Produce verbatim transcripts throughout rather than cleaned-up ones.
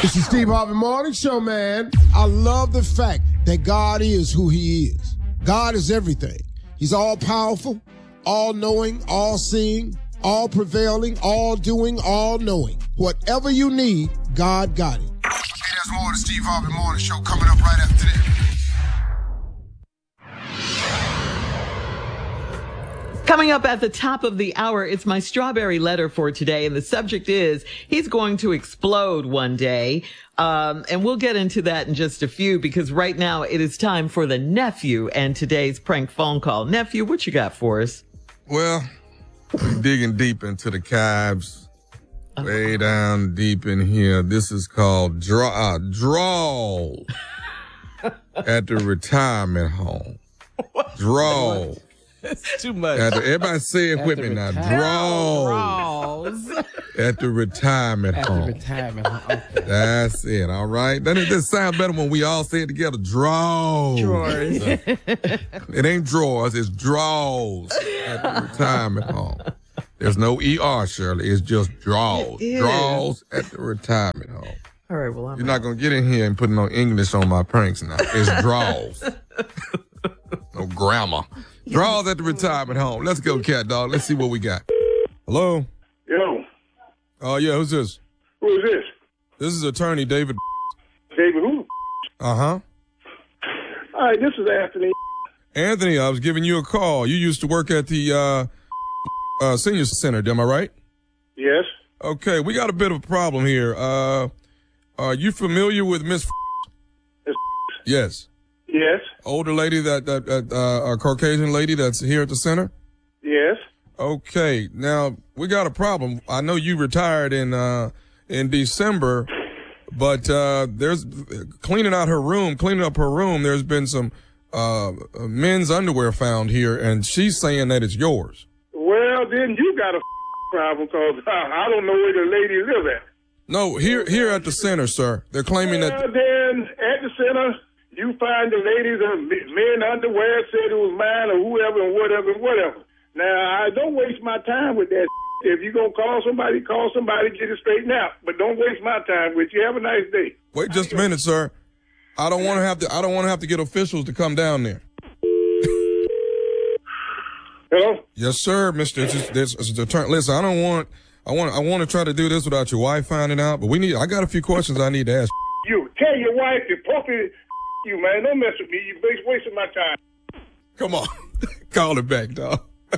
It's the Steve Harvey Morning Show, man. I love the fact that God is who he is. God is everything. He's all powerful, all knowing, all seeing, all prevailing, all doing, all knowing. Whatever you need, God got it. Hey, there's more of the Steve Harvey Morning Show coming up right after this. Coming up at the top of the hour, it's my strawberry letter for today. And the subject is, he's going to explode one day. Um, and we'll get into that in just a few, because right now it is time for the nephew and today's prank phone call. Nephew, what you got for us? Well, we're digging deep into the cabs, oh. way down deep in here. This is called draw, uh, draw at the retirement home. Draw. It's too much. At the, everybody say it with me now. Draws. At the retirement At home. the retirement home. Okay. That's it, all right? Doesn't it just sound better when we all say it together? Draws. Drawers. It ain't drawers, it's draws at the retirement home. There's no E R, Shirley. It's just draws. It Draws at the retirement home. All right, well, I'm You're not going to get in here and put no English on my pranks now. It's draws. No grammar. Draws at the retirement home. Let's go, cat dog. Let's see what we got. Hello? Yo. Oh, uh, yeah, who's this? Who is this? This is attorney David. David who? Uh-huh. All right, this is Anthony. Anthony, I was giving you a call. You used to work at the uh, uh, senior center, am I right? Yes. Okay, we got a bit of a problem here. Uh, are you familiar with Miss Miss Yes. Yes. Older lady, that, that, that uh, a Caucasian lady that's here at the center? Yes. Okay, now we got a problem. I know you retired in uh, in December, but uh, there's cleaning out her room, cleaning up her room. There's been some uh, men's underwear found here, and she's saying that it's yours. Well, then you got a problem, because I don't know where the lady live at. No, here here at the center, sir. They're claiming well, that. Then at the center, you find the ladies and men underwear, said it was mine or whoever and whatever and whatever. Now, I don't waste my time with that. If you're going to call somebody, call somebody, get it straightened out. But don't waste my time with you. Have a nice day. Wait just a minute, sir. I don't want to have to. I don't want to have to get officials to come down there. Hello? Yes, sir, Mister This, this, this is the turn. Listen, I don't want. I want. I want to try to do this without your wife finding out. But we need. I got a few questions I need to ask. You tell your wife to puppy you, man. Don't mess with me. You're wasting my time. Come on, call it back, dog.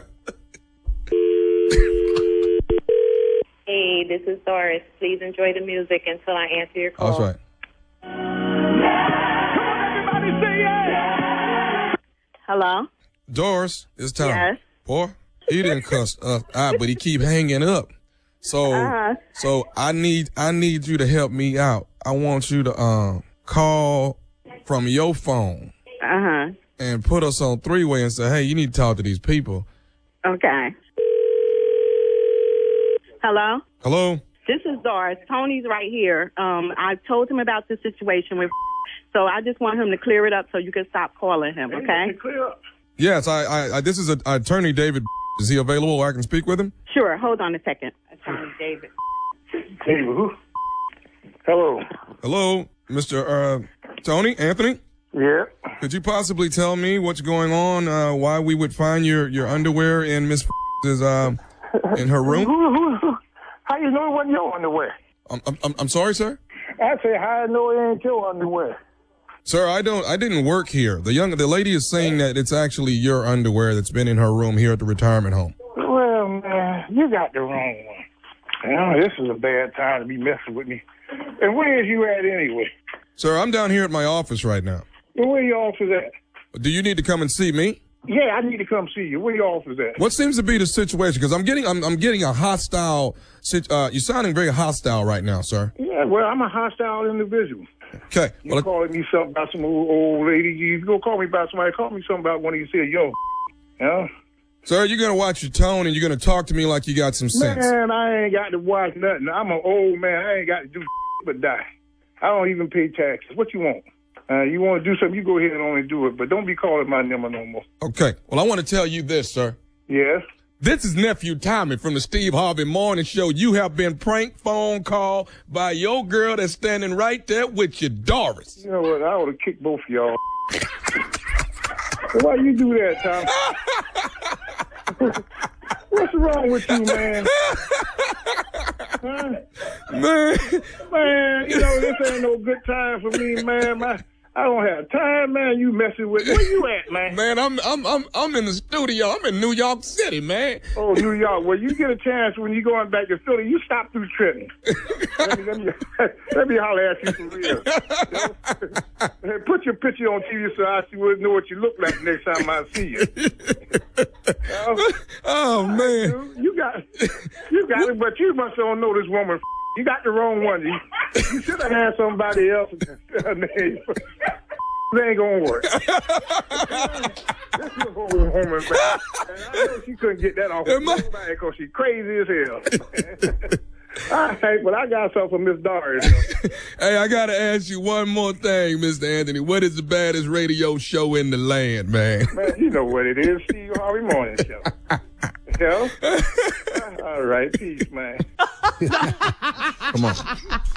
Hey, this is Doris. Please enjoy the music until I answer your call. That's right. Everybody say yeah. Hello? Doris, it's time. Yes. Boy, he didn't cuss us out, but he keep hanging up. So, Uh-huh. so I need, I need you to help me out. I want you to um call from your phone Uh-huh. and put us on three-way and say, hey, you need to talk to these people. Okay. Hello? Hello? This is Doris. Tony's right here. Um, I told him about the situation with so I just want him to clear it up so you can stop calling him, okay? Clear up. Yes, I, I, I this is a, attorney David. Is he available where I can speak with him? Sure. Hold on a second. Attorney David. David who? Hello. Hello, Mister Uh, Tony, Anthony? Yeah. Could you possibly tell me what's going on, uh, why we would find your, your underwear in Miss is um in her room? Who, who, who? How you know it wasn't your underwear? I'm, I'm, I'm sorry, sir? I say, how I know it ain't your underwear? Sir, I don't, I didn't work here. The young, the lady is saying that it's actually your underwear that's been in her room here at the retirement home. Well, man, you got the wrong one. You know, this is a bad time to be messing with me. And where is you at anyway? Sir, I'm down here at my office right now. And where your office at? Do you need to come and see me? Yeah, I need to come see you. Where your office at? What seems to be the situation? Because I'm getting, I'm, I'm getting a hostile. sit- Uh, you're sounding very hostile right now, sir. Yeah, well, I'm a hostile individual. Okay. You Well, calling me something about some old, old lady. You go call me about somebody. Call me something about when you said, yo, you know? sir, you're gonna watch your tone and you're gonna talk to me like you got some sense. Man, I ain't got to watch nothing. I'm an old man. I ain't got to do but die. I don't even pay taxes. What you want? Uh, you want to do something, you go ahead and only do it. But don't be calling my number no more. Okay. Well, I want to tell you this, sir. Yes? This is Nephew Tommy from the Steve Harvey Morning Show. You have been prank phone called by your girl that's standing right there with you, Doris. You know what? I ought to kick both of y'all. Why you do that, Tom? What's wrong with you, man? Huh? Man. Man, you know, this ain't no good time for me, man. My, I don't have time, man. You messing with Where you at, man? Man, I'm I'm I'm I'm in the studio. I'm in New York City, man. Oh, New York. Well, you get a chance when you're going back to Philly, you stop through Trenton. let, me, let, me, let me holler at you for real. You know? Put your picture on T V so I see what, know what you look like next time I see you. Oh, oh man. You got you got it, but you must don't know this woman. You got the wrong one. You, you should have had somebody else. Her name. It ain't gonna work. This is a whole woman, man. I know she couldn't get that off of nobody because she's crazy as hell. All right, but I got something for Miss Doris. Hey, I gotta ask you one more thing, Mister Anthony. What is the baddest radio show in the land, man? Man, you know what it is, Steve Harvey Morning Show. Yeah? All right, peace, man. Come on.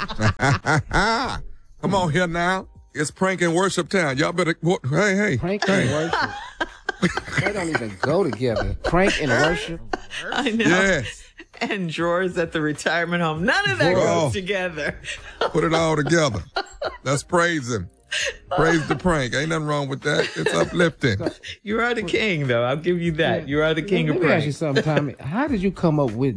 Come on here now. It's prank and worship time. Y'all better, hey, hey. Prank hey. and worship. They don't even go together. Prank and worship. I know. Yes. And drawers at the retirement home. None of that Oh. goes together. Put it all together. Let's praise him. Praise the prank. Ain't nothing wrong with that. It's uplifting. You are the king, though. I'll give you that. You are the king Let of me ask pranks. you something, Tommy. How did you come up with